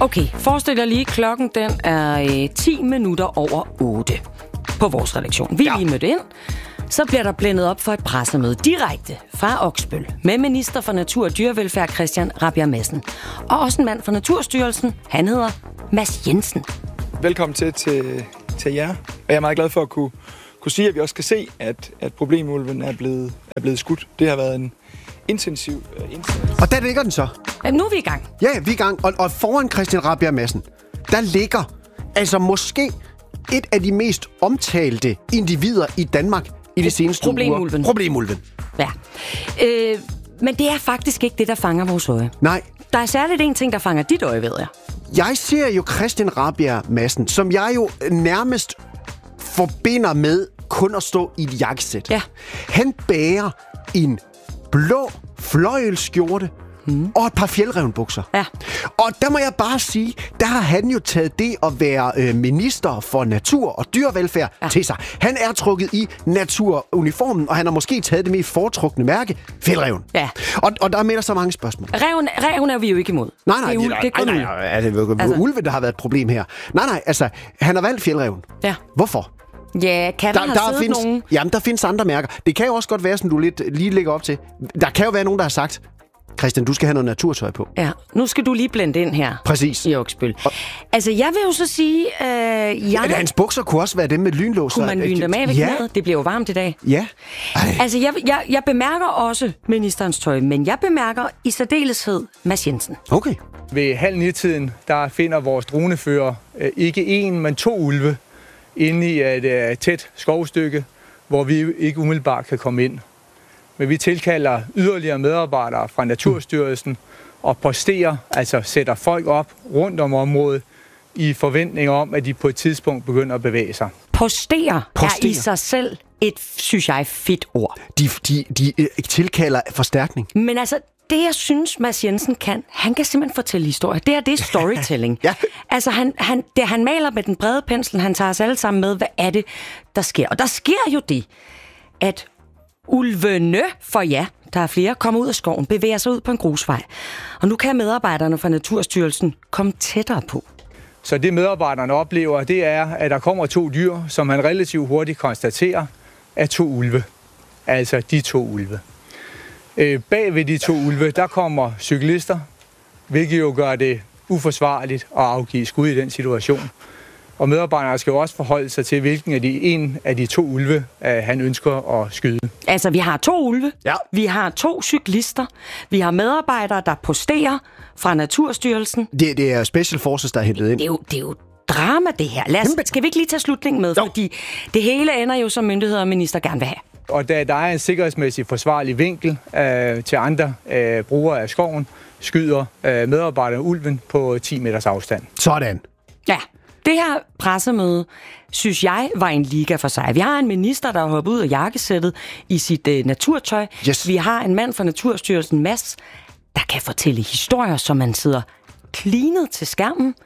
Okay, forestil dig lige, klokken den er 10 minutter over 8 på vores redaktion. Vi er lige mødt ind. Så bliver der blændet op for et pressemøde direkte fra Oksbøl med minister for Natur og Dyrevelfærd Christian Rabjerg Madsen. Og også en mand fra Naturstyrelsen. Han hedder Mads Jensen. Velkommen til jer. Og jeg er meget glad for at kunne sige, at vi også kan se, at problemulven er blevet skudt. Det har været en intensiv indsats. Og der ligger den så. Jamen, nu er vi i gang. Ja, vi er i gang. Og foran Christian Rabjerg Madsen, der ligger altså måske et af de mest omtalte individer i Danmark i de seneste uger. Problemulven. Ja. Men det er faktisk ikke det, der fanger vores øje. Nej. Der er særligt en ting, der fanger dit øje, ved jeg. Jeg ser jo Christian Rabjerg Madsen, som jeg jo nærmest forbinder med kun at stå i et jakkesæt. Ja. Han bærer en blå fløjelskjorte og et par fjeldrevnbukser. Ja. Og der må jeg bare sige, der har han jo taget det at være minister for natur og dyrevelfærd til sig. Han er trukket i naturuniformen, og han har måske taget det mest foretrukne mærke, fjeldreven. Ja. Og der er med der så mange spørgsmål. Reven er vi jo ikke imod. Nej, ulve, der har været et problem her. Nej, altså, han har valgt fjeldreven. Ja. Hvorfor? Ja, kan der siddet nogen? Jamen, der findes andre mærker. Det kan jo også godt være, som du lige lægger op til. Der kan jo være nogen, der har sagt, Christian, du skal have noget naturtøj på. Ja, nu skal du lige blende ind her. Præcis. I Oksbøl. Altså, jeg vil jo så sige... Hans bukser kunne også være dem med lynlåser. Kunne man lyne dem af ved knæet? Det bliver jo varmt i dag. Ja. Altså, jeg bemærker også ministerens tøj, men jeg bemærker i særdeleshed Mads Jensen. Okay. Ved 8:30, der finder vores dronefører ikke en, men 2 ulve inde i et tæt skovstykke, hvor vi ikke umiddelbart kan komme ind. Men vi tilkalder yderligere medarbejdere fra Naturstyrelsen og posterer, altså sætter folk op rundt om området i forventning om, at de på et tidspunkt begynder at bevæge sig. Posterer er i sig selv et, synes jeg, fedt ord. De tilkalder forstærkning. Men altså, det jeg synes, Mads Jensen kan, han kan simpelthen fortælle historier. Det er storytelling. Ja. Altså, han maler med den brede pensel, han tager os alle sammen med, hvad er det, der sker. Og der sker jo det, at ulvene, for ja, der er flere, kommer ud af skoven, bevæger sig ud på en grusvej. Og nu kan medarbejderne fra Naturstyrelsen komme tættere på. Så det medarbejderne oplever, det er, at der kommer 2 dyr, som man relativt hurtigt konstaterer, er 2 ulve. Altså de 2 ulve. Bag ved de 2 ulve, der kommer cyklister, hvilket jo gør det uforsvarligt at afgive skud i den situation. Og medarbejderne skal jo også forholde sig til, hvilken af de 2 ulve han ønsker at skyde. Altså, vi har 2 ulve, ja. Vi har 2 cyklister, vi har medarbejdere, der posterer fra Naturstyrelsen. Det er Special Forces, der er hentet ind. Det er jo drama, det her. Skal vi ikke lige tage slutningen med? Jo. Fordi det hele ender jo, som myndigheder og minister gerne vil have. Og da der er en sikkerhedsmæssig forsvarlig vinkel til andre brugere af skoven, skyder medarbejderne ulven på 10 meters afstand. Sådan. Ja. Det her pressemøde, synes jeg, var en liga for sig. Vi har en minister, der har hoppet ud af jakkesættet i sit naturtøj. Yes. Vi har en mand fra Naturstyrelsen, Mads, der kan fortælle historier, som man sidder klinet til skærmen.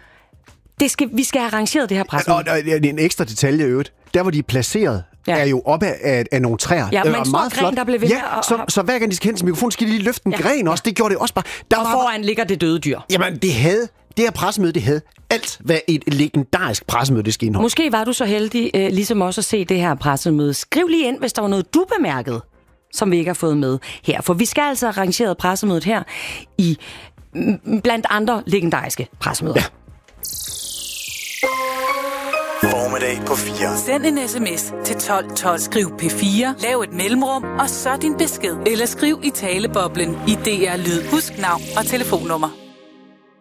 Vi skal have arrangeret det her pressemøde. Og det er en ekstra detalje i øvrigt. Der, hvor de er placeret, er jo oppe af nogle træer. Ja, men en stor gren, der blev ved så hver gang de skal hen til mikrofonen, skal de lige løfte en gren også. Det gjorde det også bare. Og foran ligger det døde dyr. Jamen, det her pressemøde, det havde alt, hvad et legendarisk pressemøde, det skal indeholde. Måske var du så heldig, ligesom også at se det her pressemøde. Skriv lige ind, hvis der var noget, du bemærkede, som vi ikke har fået med her. For vi skal altså arrangere pressemødet her i blandt andre legendariske pressemøder. Ja. Formiddag på 4. Send en sms til 1212. Skriv P4, lav et mellemrum, og så din besked. Eller skriv i taleboblen i DR Lyd. Husk navn og telefonnummer.